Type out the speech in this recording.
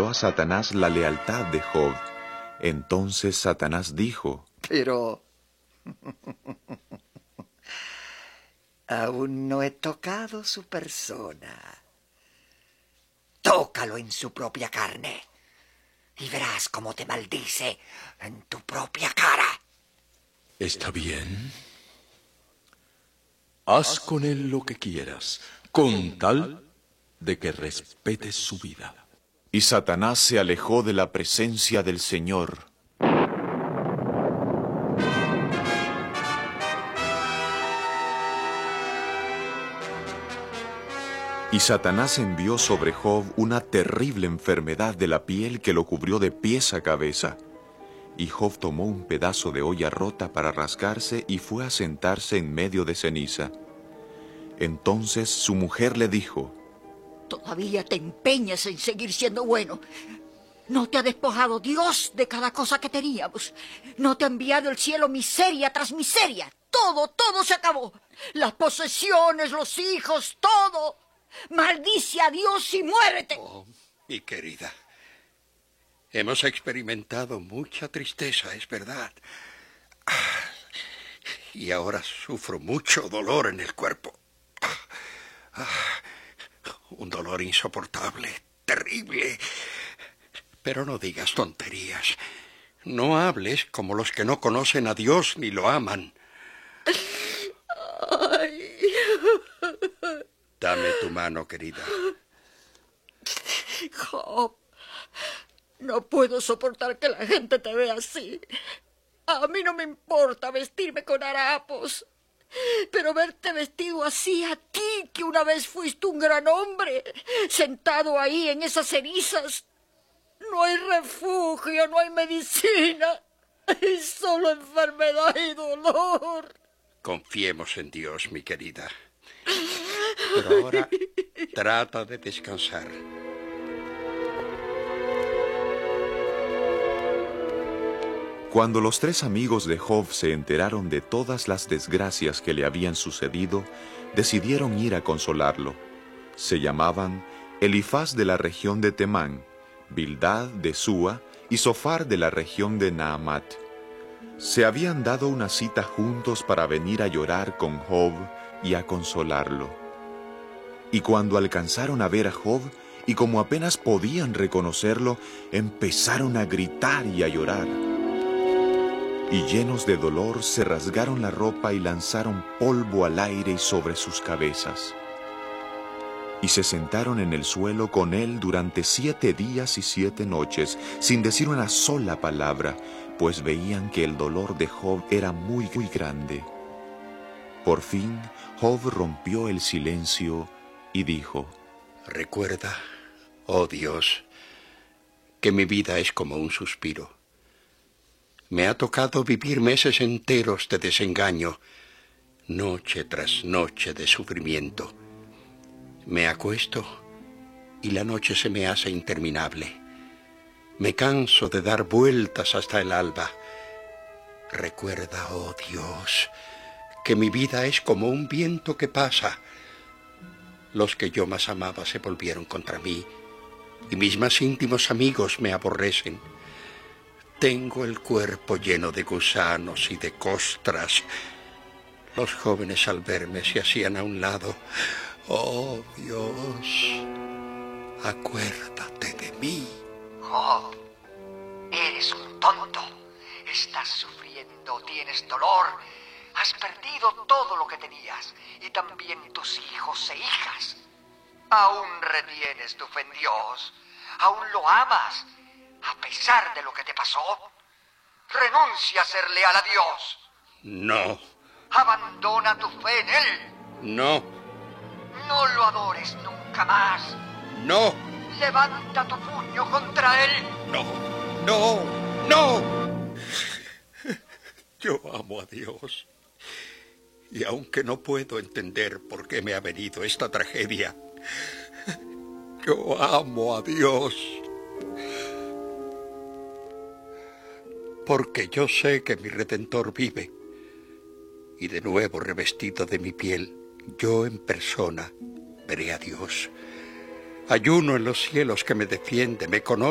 reveló a Satanás la lealtad de Job. Entonces Satanás dijo: Pero aún no he tocado su persona. Tócalo en su propia carne y verás cómo te maldice en tu propia cara. Está bien. Haz con él lo que quieras, con tal de que respetes su vida. Y Satanás se alejó de la presencia del Señor. Y Satanás envió sobre Job una terrible enfermedad de la piel que lo cubrió de pies a cabeza. Y Job tomó un pedazo de olla rota para rascarse y fue a sentarse en medio de ceniza. Entonces su mujer le dijo: Todavía te empeñas en seguir siendo bueno. ¿No te ha despojado Dios de cada cosa que teníamos? ¿No te ha enviado el cielo miseria tras miseria? Todo se acabó. Las posesiones, los hijos, todo. Maldice a Dios y muérete. Oh, mi querida, hemos experimentado mucha tristeza, es verdad. Y ahora sufro mucho dolor en el cuerpo. Un dolor insoportable, terrible. Pero no digas tonterías. No hables como los que no conocen a Dios ni lo aman. Ay. Dame tu mano, querida. Job, no puedo soportar que la gente te vea así. A mí no me importa vestirme con harapos, pero verte vestido así a ti, que una vez fuiste un gran hombre, sentado ahí en esas cenizas, no hay refugio, no hay medicina, hay solo enfermedad y dolor. Confiemos en Dios, mi querida. Pero ahora trata de descansar. Cuando los tres amigos de Job se enteraron de todas las desgracias que le habían sucedido, decidieron ir a consolarlo. Se llamaban Elifaz de la región de Temán, Bildad de Súa y Zofar de la región de Naamat. Se habían dado una cita juntos para venir a llorar con Job y a consolarlo. Y cuando alcanzaron a ver a Job, y como apenas podían reconocerlo, empezaron a gritar y a llorar. Y llenos de dolor se rasgaron la ropa y lanzaron polvo al aire y sobre sus cabezas. Y se sentaron en el suelo con él durante 7 días y 7 noches, sin decir una sola palabra, pues veían que el dolor de Job era muy grande. Por fin, Job rompió el silencio y dijo: Recuerda, oh Dios, que mi vida es como un suspiro. Me ha tocado vivir meses enteros de desengaño, noche tras noche de sufrimiento. Me acuesto y la noche se me hace interminable. Me canso de dar vueltas hasta el alba. Recuerda, oh Dios, que mi vida es como un viento que pasa. Los que yo más amaba se volvieron contra mí, y mis más íntimos amigos me aborrecen. Tengo el cuerpo lleno de gusanos y de costras. Los jóvenes al verme se hacían a un lado. Oh Dios, acuérdate de mí. Job, eres un tonto. Estás sufriendo, tienes dolor. Has perdido todo lo que tenías y también tus hijos e hijas. Aún retienes tu fe en Dios. Aún lo amas, a pesar de lo que te pasó. Renuncia a ser leal a Dios. No. Abandona tu fe en Él. No. No lo adores nunca más. No. Levanta tu puño contra Él. No. No. No. Yo amo a Dios. Y aunque no puedo entender por qué me ha venido esta tragedia, yo amo a Dios. Porque yo sé que mi Redentor vive. Y de nuevo revestido de mi piel, yo en persona veré a Dios. Hay uno en los cielos que me defiende, me conoce.